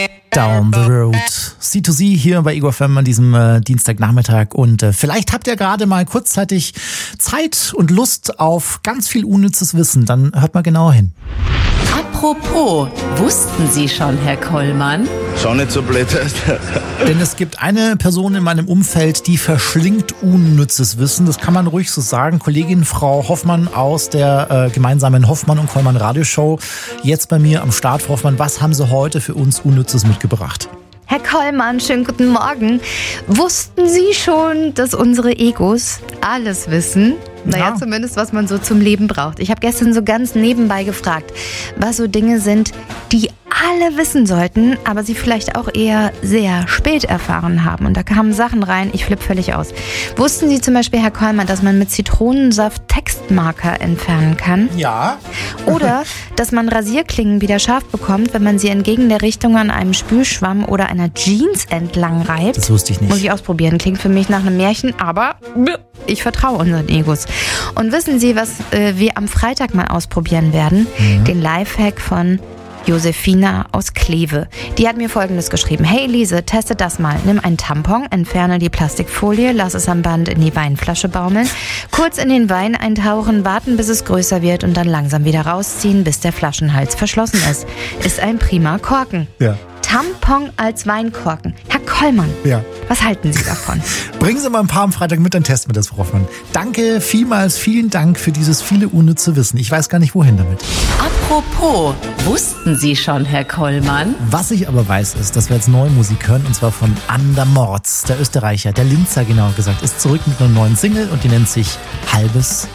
Down the Road. C2C hier bei Ego FM an diesem Dienstagnachmittag. Und vielleicht habt ihr gerade mal kurzzeitig Zeit und Lust auf ganz viel unnützes Wissen. Dann hört mal genauer hin. Apropos, wussten Sie schon, Herr Kollmann? Schau nicht so blöd. Denn es gibt eine Person in meinem Umfeld, die verschlingt unnützes Wissen. Das kann man ruhig so sagen. Kollegin Frau Hoffmann aus der gemeinsamen Hoffmann und Kollmann Radioshow. Jetzt bei mir am Start. Frau Hoffmann, was haben Sie heute für uns Unnützes mitgebracht? Herr Kollmann, schönen guten Morgen. Wussten Sie schon, dass unsere Egos alles wissen? Naja, zumindest was man so zum Leben braucht. Ich habe gestern so ganz nebenbei gefragt, was so Dinge sind, die alle wissen sollten, aber sie vielleicht auch eher sehr spät erfahren haben. Und da kamen Sachen rein, ich flippe völlig aus. Wussten Sie zum Beispiel, Herr Kollmann, dass man mit Zitronensaft Textmarker entfernen kann? Ja. Oder, dass man Rasierklingen wieder scharf bekommt, wenn man sie entgegen der Richtung an einem Spülschwamm oder einer Jeans entlang reibt? Das wusste ich nicht. Muss ich ausprobieren. Klingt für mich nach einem Märchen, aber ich vertraue unseren Egos. Und wissen Sie, was wir am Freitag mal ausprobieren werden? Den Lifehack von Josefina aus Kleve. Die hat mir Folgendes geschrieben. Hey Lise, teste das mal. Nimm einen Tampon, entferne die Plastikfolie, lass es am Band in die Weinflasche baumeln, kurz in den Wein eintauchen, warten, bis es größer wird und dann langsam wieder rausziehen, bis der Flaschenhals verschlossen ist. Ist ein prima Korken. Ja. Tampon als Weinkorken. Herr Kollmann, Ja. was halten Sie davon? Bringen Sie mal ein paar am Freitag mit, dann testen wir das, Frau Hoffmann. Danke vielmals, vielen Dank für dieses viele unnütze Wissen. Ich weiß gar nicht, wohin damit. Apropos, wussten Sie schon, Herr Kollmann? Was ich aber weiß, ist, dass wir jetzt neue Musik hören, und zwar von Andermorz, der Österreicher, der Linzer genauer gesagt, ist zurück mit einer neuen Single und die nennt sich Halbes